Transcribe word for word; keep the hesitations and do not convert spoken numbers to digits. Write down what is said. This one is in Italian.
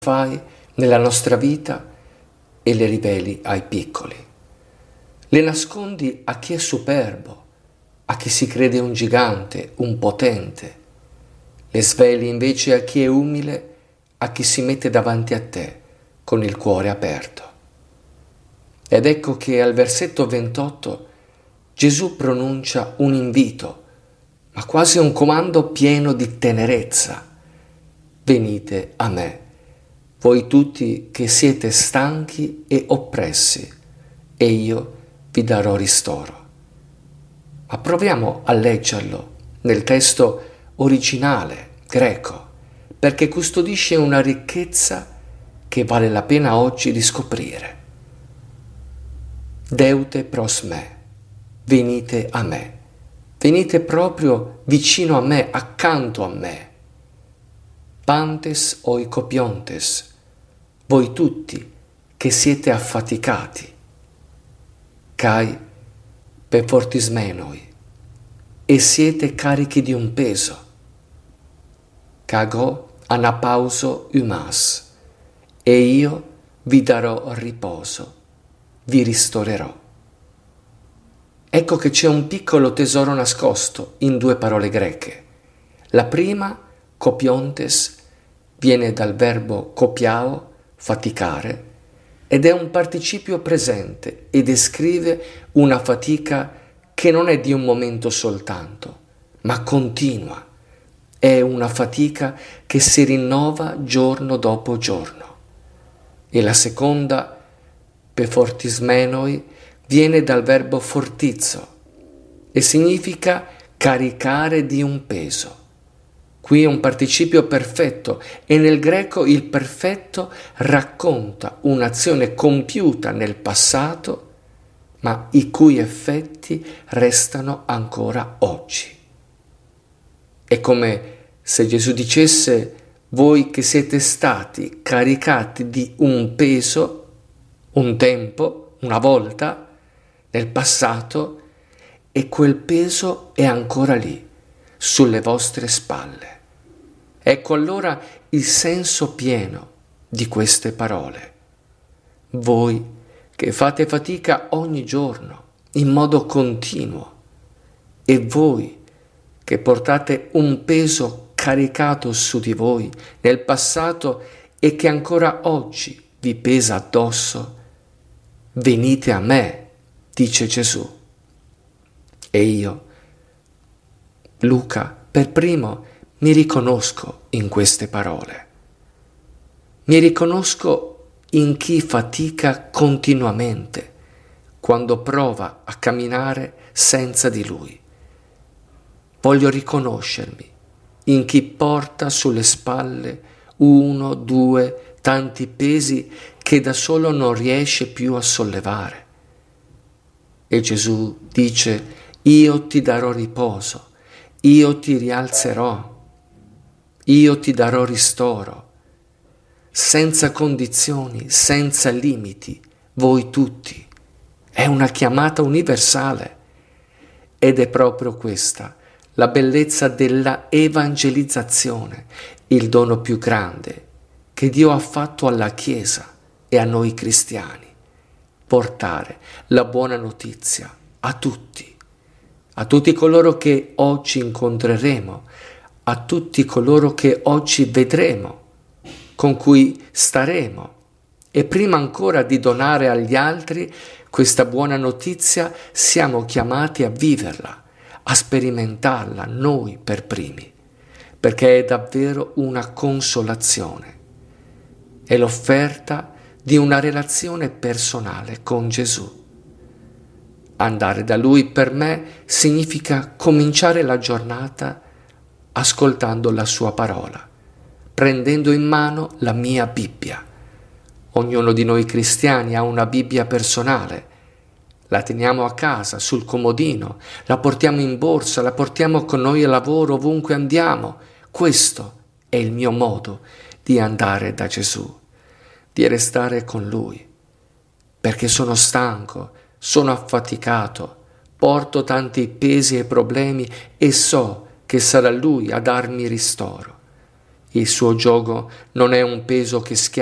fai nella nostra vita e le riveli ai piccoli. Le nascondi a chi è superbo, a chi si crede un gigante, un potente. Le sveli invece a chi è umile, a chi si mette davanti a te con il cuore aperto. Ed ecco che al versetto ventotto Gesù pronuncia un invito, ma quasi un comando pieno di tenerezza. Venite a me, voi tutti che siete stanchi e oppressi, e io vi darò ristoro. Ma proviamo a leggerlo nel testo originale greco, perché custodisce una ricchezza che vale la pena oggi di scoprire. Deute pros me, venite a me, venite proprio vicino a me, accanto a me. Pantes oikopiontes, voi tutti che siete affaticati, kai pefortismenoi, e siete carichi di un peso, kago anapauso umas, e io vi darò riposo, vi ristorerò. Ecco che c'è un piccolo tesoro nascosto in due parole greche. La prima, kopiontes, viene dal verbo kopiao, faticare, ed è un participio presente e descrive una fatica che non è di un momento soltanto, ma continua. È una fatica che si rinnova giorno dopo giorno. E la seconda, pefortismenoi, viene dal verbo fortizzo e significa caricare di un peso. Qui è un participio perfetto e nel greco il perfetto racconta un'azione compiuta nel passato, ma i cui effetti restano ancora oggi. È come se Gesù dicesse: voi che siete stati caricati di un peso, un tempo, una volta, nel passato, e quel peso è ancora lì, sulle vostre spalle. Ecco allora il senso pieno di queste parole. Voi che fate fatica ogni giorno, in modo continuo, e voi che portate un peso caricato su di voi nel passato e che ancora oggi vi pesa addosso, venite a me, dice Gesù. E io, Luca, per primo, mi riconosco in queste parole. Mi riconosco in chi fatica continuamente quando prova a camminare senza di Lui. Voglio riconoscermi in chi porta sulle spalle uno, due, tanti pesi che da solo non riesce più a sollevare. E Gesù dice: io ti darò riposo, io ti rialzerò, io ti darò ristoro, senza condizioni, senza limiti, voi tutti. È una chiamata universale ed è proprio questa la bellezza della evangelizzazione, il dono più grande che Dio ha fatto alla Chiesa e a noi cristiani: portare la buona notizia a tutti, a tutti coloro che oggi incontreremo, a tutti coloro che oggi vedremo, con cui staremo. E prima ancora di donare agli altri questa buona notizia, siamo chiamati a viverla, a sperimentarla noi per primi, perché è davvero una consolazione. È l'offerta di una relazione personale con Gesù. Andare da Lui per me significa cominciare la giornata ascoltando la Sua parola, prendendo in mano la mia Bibbia. Ognuno di noi cristiani ha una Bibbia personale. La teniamo a casa, sul comodino, la portiamo in borsa, la portiamo con noi al lavoro, ovunque andiamo. Questo è il mio modo di andare da Gesù, di restare con Lui, perché sono stanco, sono affaticato, porto tanti pesi e problemi e so che sarà Lui a darmi ristoro. Il suo gioco non è un peso che schiaccia